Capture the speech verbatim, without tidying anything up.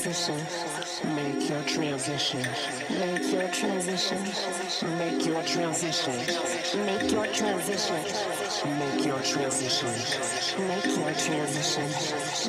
Make your transition. Make your transition. Make your transition. Make your transition. Make your transition. Make your transition.